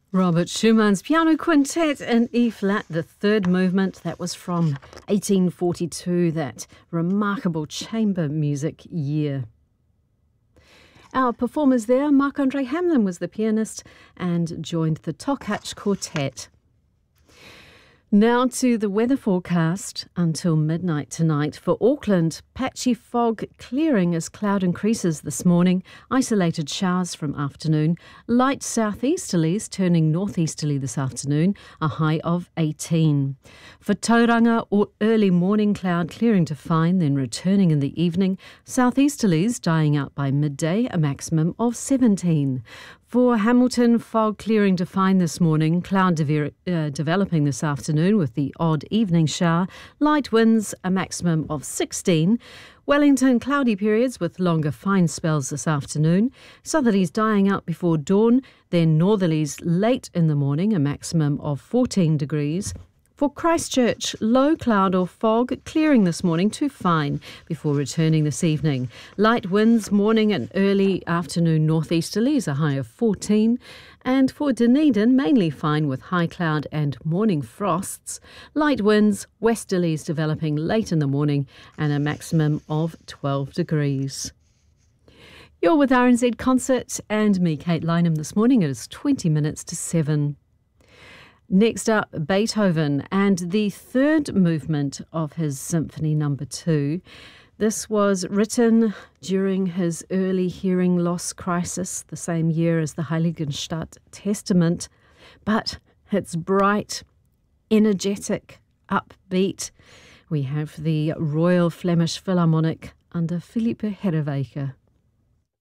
Robert Schumann's Piano Quintet in E-flat, the third movement. That was from 1842, that remarkable chamber music year. Our performers there, Marc-Andre Hamelin was the pianist and joined the Tokach Quartet. Now to the weather forecast until midnight tonight. For Auckland, patchy fog clearing as cloud increases this morning. Isolated showers from afternoon. Light southeasterlies turning northeasterly this afternoon. A high of 18. For Tauranga, early morning cloud clearing to fine, then returning in the evening. Southeasterlies dying out by midday, a maximum of 17. For Hamilton, fog clearing to fine this morning, cloud developing this afternoon with the odd evening shower, light winds, a maximum of 16. Wellington, cloudy periods with longer fine spells this afternoon, southerlies dying out before dawn, then northerlies late in the morning, a maximum of 14 degrees. For Christchurch, low cloud or fog clearing this morning to fine before returning this evening. Light winds morning and early afternoon northeasterlies, a high of 14. And for Dunedin, mainly fine with high cloud and morning frosts. Light winds, westerlies developing late in the morning and a maximum of 12 degrees. You're with RNZ Concert and me, Kate Lynham, this morning. It is 20 minutes to 7. Next up, Beethoven and the third movement of his Symphony No. 2. This was written during his early hearing loss crisis, the same year as the Heiligenstadt Testament, but it's bright, energetic, upbeat. We have the Royal Flemish Philharmonic under Philippe Herreweghe.